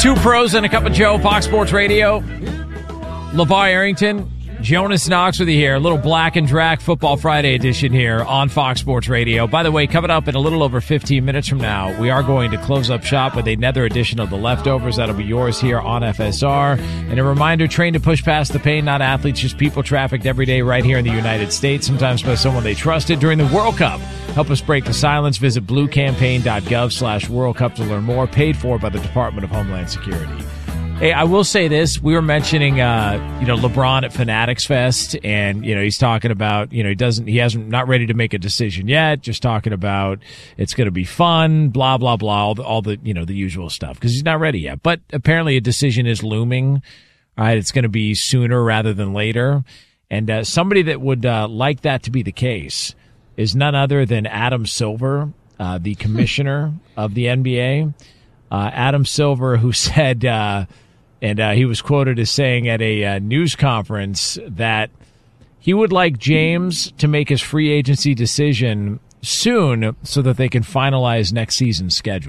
Two pros and a cup of Joe, Fox Sports Radio. LeVar Arrington, Jonas Knox with you here. A little Black and Drac Football Friday edition here on Fox Sports Radio. By the way, coming up in a little over 15 minutes from now, we are going to close up shop with another edition of The Leftovers. That'll be yours here on FSR. And a reminder, train to push past the pain, not athletes, just people trafficked every day right here in the United States, sometimes by someone they trusted during the World Cup. Help us break the silence. Visit bluecampaign.gov/World Cup to learn more. Paid for by the Department of Homeland Security. Hey, I will say this. We were mentioning, LeBron at Fanatics Fest, and, he's talking about, he hasn't, not ready to make a decision yet, just talking about it's going to be fun, blah, blah, blah, all the the usual stuff, because he's not ready yet. But apparently a decision is looming, right? It's going to be sooner rather than later. And somebody that would like that to be the case is none other than Adam Silver, the commissioner of the NBA. Adam Silver, who said, he was quoted as saying at a news conference that he would like James to make his free agency decision soon so that they can finalize next season's schedule.